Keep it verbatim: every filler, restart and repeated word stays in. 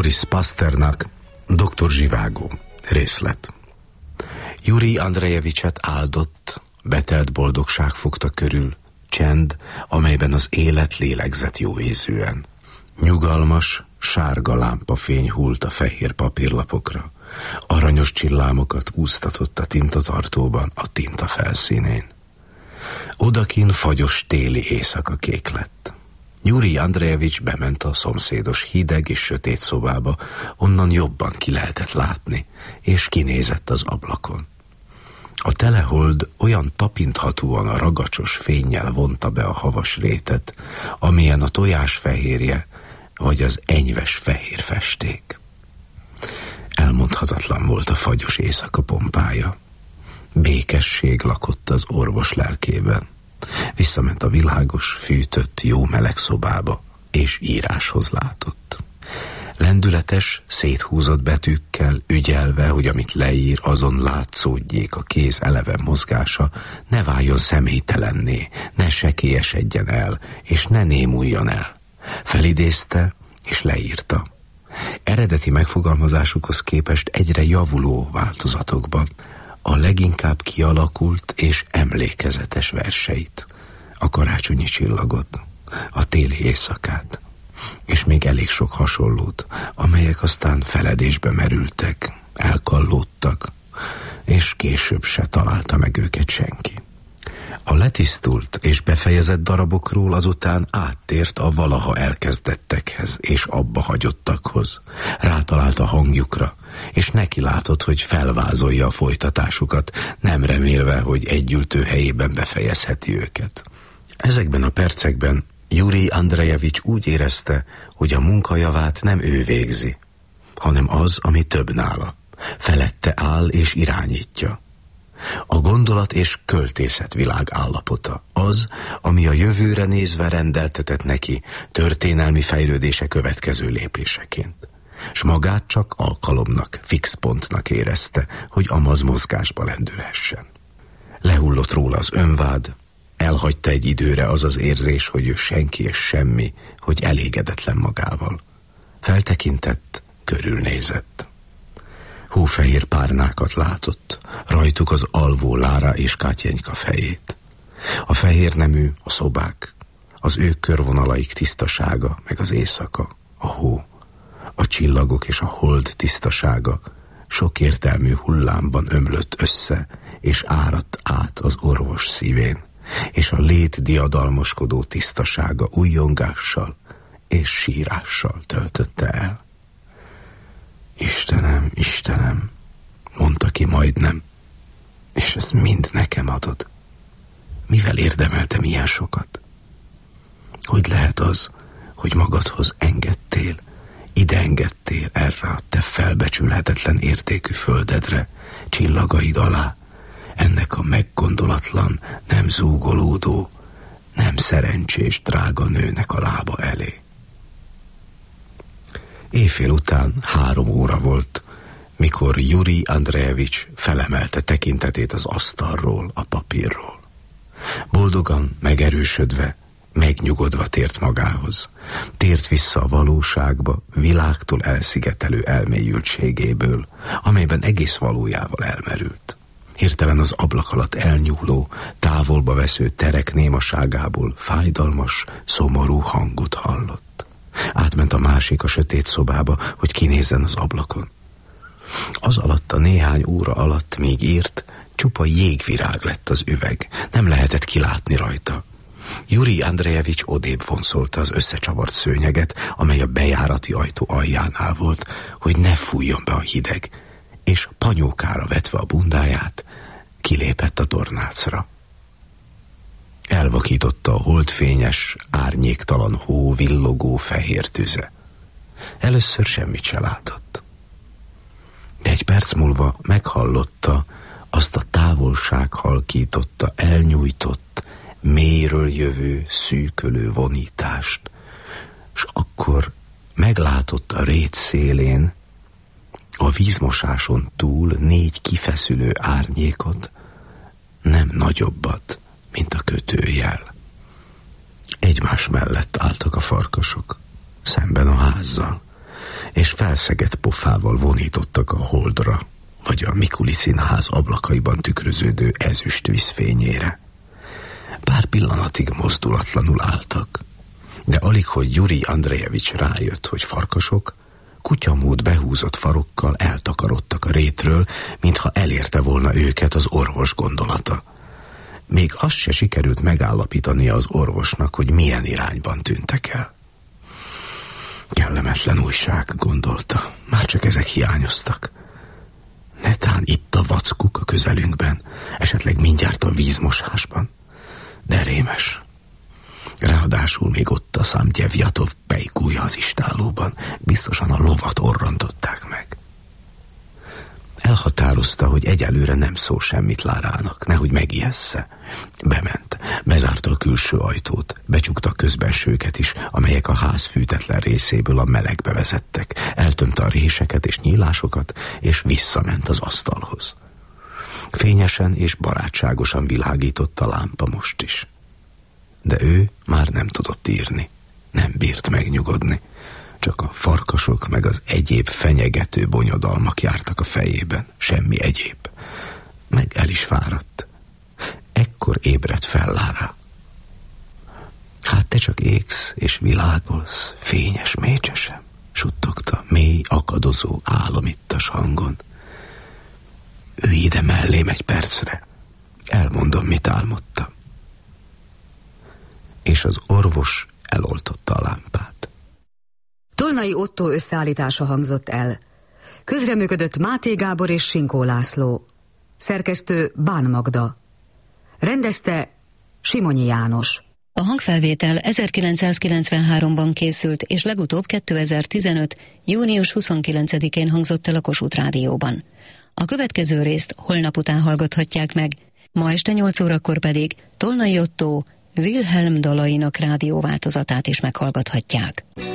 Boris Pasternak, doktor Zsivágó. Részlet. Jurij Andrejevicset áldott, betelt boldogság fogta körül, csend, amelyben az élet lélegzett jóérzően. Nyugalmas, sárga lámpafény hult a fehér papírlapokra, aranyos csillámokat úsztatott a tintatartóban a tinta felszínén. Odakin fagyos téli éjszaka kék lett. Jurij Andrejevics bement a szomszédos hideg és sötét szobába, onnan jobban ki lehetett látni, és kinézett az ablakon. A telehold olyan tapinthatóan a ragacsos fénnyel vonta be a havas rétet, amilyen a tojás fehérje, vagy az enyves fehér festék. Elmondhatatlan volt a fagyos éjszaka pompája. Békesség lakott az orvos lelkében. Visszament a világos, fűtött, jó meleg szobába, és íráshoz látott. Lendületes, széthúzott betűkkel, ügyelve, hogy amit leír, azon látszódjék a kéz eleven mozgása, ne váljon személytelenné, ne sekélyesedjen el, és ne némuljon el. Felidézte, és leírta. Eredeti megfogalmazásukhoz képest egyre javuló változatokban, a leginkább kialakult és emlékezetes verseit, a karácsonyi csillagot, a téli éjszakát, és még elég sok hasonlót, amelyek aztán feledésbe merültek, elkallódtak, és később se találta meg őket senki. A letisztult és befejezett darabokról azután áttért a valaha elkezdettekhez és abba hagyottakhoz. Rátalált a hangjukra, és neki látott, hogy felvázolja a folytatásukat, nem remélve, hogy együltő helyében befejezheti őket. Ezekben a percekben Jurij Andrejevics úgy érezte, hogy a munkajavát nem ő végzi, hanem az, ami több nála. Felette áll és irányítja. A gondolat és költészet világ állapota, az, ami a jövőre nézve rendeltetett neki történelmi fejlődése következő lépéseként. S magát csak alkalomnak, fix pontnak érezte, hogy amaz mozgásba lendülhessen. Lehullott róla az önvád, elhagyta egy időre az az érzés, hogy ő senki és semmi, hogy elégedetlen magával. Feltekintett, körülnézett. Hófehér párnákat látott, rajtuk az alvó Lára és Katyenka fejét. A fehér nemű, a szobák, az ők körvonalaik tisztasága, meg az éjszaka, a hó, a csillagok és a hold tisztasága sokértelmű hullámban ömlött össze, és áradt át az orvos szívén, és a lét diadalmoskodó tisztasága újjongással és sírással töltötte el. Istenem, Istenem, mondta ki majdnem, és ezt mind nekem adod. Mivel érdemeltem ilyen sokat? Hogy lehet az, hogy magadhoz engedtél, ide engedtél erre a te felbecsülhetetlen értékű földedre, csillagaid alá, ennek a meggondolatlan, nem zúgolódó, nem szerencsés drága nőnek a lába elé. Éjfél után három óra volt, mikor Jurij Andrejevics felemelte tekintetét az asztalról, a papírról. Boldogan, megerősödve, megnyugodva tért magához. Tért vissza a valóságba, világtól elszigetelő elmélyültségéből, amelyben egész valójával elmerült. Hirtelen az ablak alatt elnyúló, távolba vesző terek némaságából fájdalmas, szomorú hangot hallott. Átment a másik a sötét szobába, hogy kinézzen az ablakon. Az alatt a néhány óra alatt, míg írt, csupa jégvirág lett az üveg, nem lehetett kilátni rajta. Jurij Andrejevics odébb vonszolta az összecsavart szőnyeget, amely a bejárati ajtó aljánál volt, hogy ne fújjon be a hideg, és panyókára vetve a bundáját, kilépett a tornácra. Elvakította a holdfényes, árnyéktalan hó villogó fehér tüze. Először semmit se látott. De egy perc múlva meghallotta azt a távolság halkította, elnyújtott, mélyről jövő, szűkölő vonítást, s akkor meglátott a rét szélén, a vízmosáson túl négy kifeszülő árnyékot, nem nagyobbat, mint a kötőjel. Egymás mellett álltak a farkasok, szemben a házzal, és felszegett pofával vonítottak a holdra, vagy a Mikuli Színház ablakaiban tükröződő ezüst vízfényére. Pár pillanatig mozdulatlanul álltak, de alig, hogy Gyuri Andrejevics rájött, hogy farkasok, kutyamód behúzott farokkal eltakarodtak a rétről, mintha elérte volna őket az orvos gondolata. Még azt se sikerült megállapítania az orvosnak, hogy milyen irányban tűntek el. Kellemetlen újság, gondolta, már csak ezek hiányoztak. Netán itt a vackuk a közelünkben, esetleg mindjárt a vízmosásban. De rémes. Ráadásul még ott a Szamgyevjatov pejkúja az istállóban, biztosan a lovat orrontották meg. Elhatározta, hogy egyelőre nem szól semmit Lárának, nehogy megijessze. Bement, bezárta a külső ajtót, becsukta a közbensőket is, amelyek a ház fűtetlen részéből a melegbe vezettek, eltömte a réseket és nyílásokat, és visszament az asztalhoz. Fényesen és barátságosan világított a lámpa most is. De ő már nem tudott írni, nem bírt megnyugodni. Csak a farkasok meg az egyéb fenyegető bonyodalmak jártak a fejében, semmi egyéb. Meg el is fáradt. Ekkor ébredt fel Lára. Hát te csak égsz és világolsz, fényes mécsesem, suttogta mély, akadozó, álomittas hangon. Ülj ide mellém egy percre, elmondom, mit álmodtam. És az orvos eloltotta a lámpát. Tolnai Ottó összeállítása hangzott el. Közreműködött Máté Gábor és Sinkó László. Szerkesztő Bán Magda. Rendezte Simonyi János. A hangfelvétel ezerkilencszázkilencvenháromban készült, és legutóbb kétezer-tizenöt. június huszonkilencedikén hangzott el a Kossuth Rádióban. A következő részt holnap után hallgathatják meg, ma este nyolc órakor pedig Tolnai Ottó Wilhelm dalainak rádióváltozatát is meghallgathatják.